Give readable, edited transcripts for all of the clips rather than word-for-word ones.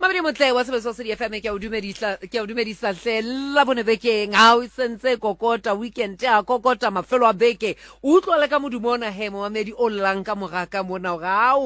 Mamadi motle wa sebetsa se FM ke a dumedisa hle la bone bekeng ha o sentse kokota weekend ya kokota mafelo a beke o utlwa ka modumona he Mamadi o llang ka moraka mona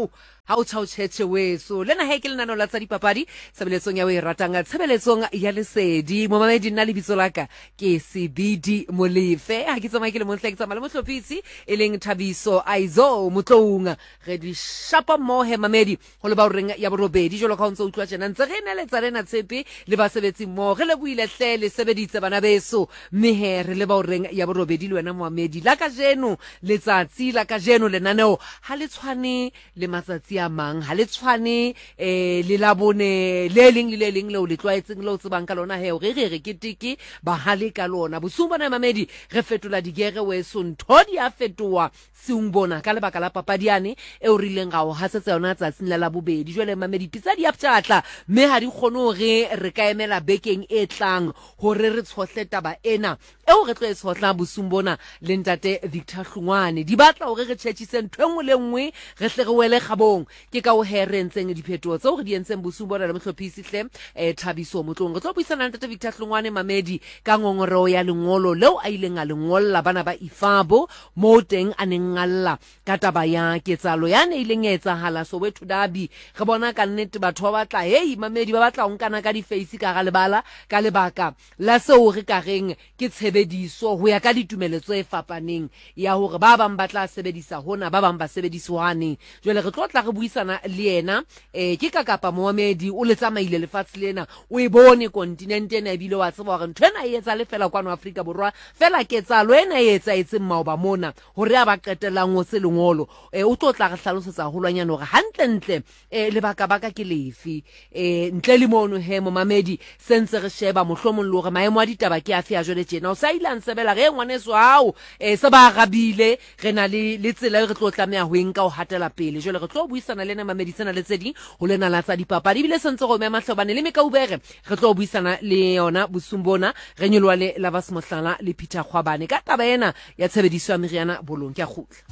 ha o tshautshethe weso lena he ke lenano la tsa dipapadi sebeletsong ya o e ratang tshebeletsong ya lesedi mo Mamadi nna le bitso laka ke Sebidi Molefe ha ke tsama ke le montle ke tsama le motlopisi e leng Thabiso Aizo Motlounga re di shapa mo he Mamadi ho le ba reng ya borobedi jolo ka ntse utlwa tjena ntse re ne le tsarena tshepe le ba sebetsi mo re le buile hle le sebeditse bana beso mme he re le ba reng ya borobedi le wena Mohamedi la ka jeno letsatsi la ka jeno lenaneo ha le tshwane le matsatsi a mang ha le tshwane le la bone le leng le o le tlwaetseng le o tsebang ka lona he o re ke tiki ba hale ka lona bosumba na Mamedi re fetola digere weso ntho di a fetoa se umbona ka lebaka la papadiane e o rileng ga o hasetsa yona tsatsing la bobedi jole Mamedi pitsa di a ptlatla me ha di kgono re ka emela bekeng e tlang hore re tshohle taba ena eo re tlo e tshohla bosumbona le ntate Victor Hlungwane di batla hore re tshetsise ntwe ngwe le ngwe re hle re wele kgabong ke ka o herentseng diphetho tseo re di entseng bosumbona le motlhophisi hle Thabiso Motlong re tlo buisana ntate Victor Hlungwane Mamedi ka ngongoreo ya lengolo leo a ileng a lengolla bana ba Ifabo mo teng a neng ngalla ka taba ya ketsalo ya ne ileng e etsahala Soweto Derby re bona ka nnete batho ba batla hey Mamedi ba batla o nkana ka di face ka ga lebala ka lebaka la seo re ka reng ke tshebediso ho ya ka ditumeletso e fapaneng ya hore ba bang batla sebedisa hona ba bang ba sebediswane jole re tlotla re buisana le yena ke ka kapa Mohamedi o le tsamaile lefatshe lena o e bone kontinente ena ebile wa tseba hore ntho ena e etsa le fela kwano Afrika Borwa fela ketsalo ena e etsa etseng maoba mona hore a ba qetelang o se lengolo o tlotla re hlalosetsa holwanyana hore hantle lebaka baka ke lefi ntle le mono he Mamedi sense re sheba mohlomong le hore maemo a ditaba ke afi a jole tjena o sa ilang sebela re ngwaneso hao se ba rabile re na le tsela re tlo tlameha ho enka o hatela pele jole re tlo buisana le nna Mamedi tsena le tseding ho lena la tsa dipapadi bile sentse go mema hlobane le mekaubere re tlo buisana le yona bosumbona re nyolwa le lava smohlala le Peter Khwabane ka taba ena ya tshebediso ya meriana bolong ke a khutla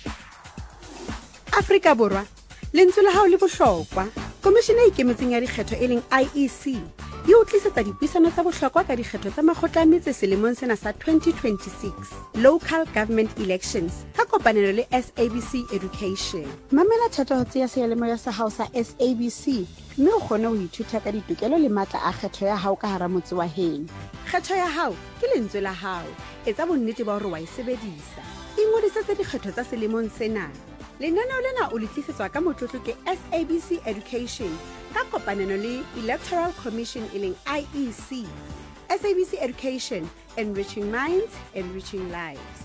Afrika Borwa lentswe la hao le bohlokwa komishene e ikemetseng ya dikgetho e leng IEC e o tlisetsa dipuisano tsa bohlokwa ka dikgetho tsa makgotla a metse selemong sena sa 2026 local government elections ka kopanelo le SABC Education mamela thatohatsi ya sealemoya sa hao sa SABC mme o kgone ho ithuta ka ditokelo le matla a kgetho ya hao ka hara motse wa heno kgetho ya hao ke lentswe la hao etsa bonnete ba hore wa e sebedisa ingodisetse dikgetho tsa selemong sena lenaneo lena o le tlisetswa ka motlotlo ke SABC Education ka kopanelo le Electoral Commission e leng IEC SABC Education enriching minds enriching lives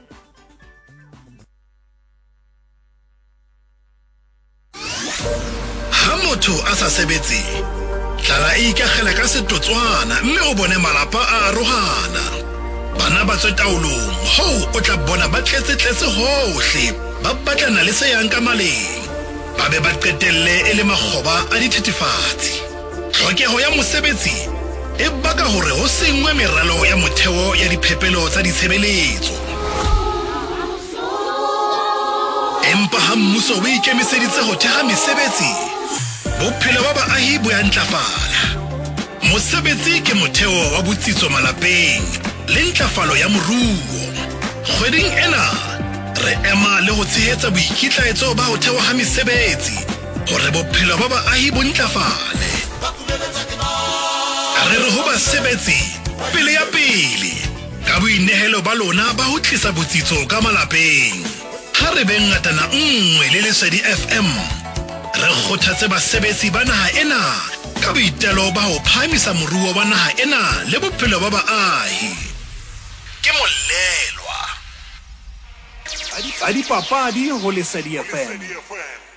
ha motho a sa sebetse tlala e ikagela ka setotswana mme o bone malapa a rohana bana ba tswe taolong ho o tla bona ba tletse hohle ba batlana le se yang ka maleng ba be ba qetelle e le makgoba a dithethefatsi tlhokeho ya mosebetsi e baka hore ho sengwe meralo ya motheo ya diphepelo tsa ditshebeletso empa ha mmuso o ikemiseditse ho theha mesebetsi bophelo ba baahi bo ya ntlafala mosebetsi ke motheo wa botsitso malapeng le ntlafalo ya moruo kgweding ena re ema le ho tshehetsa boikitlaetso ba ho thewa ha mesebetsi hore bophelo ba baahi bo ntlafale re ho basebetsi pele ya pele ka boinehelo ba lona ba ho tlisa botsitso ka malapeng ha re beng ngatana nngwe le Lesedi FM re kgothatse basebetsi ba naha ena ka boitelo ba ho phamisa moruo wa naha ena le bophelo ba baahi ke molelwa a dipapadi ho Lesedi FM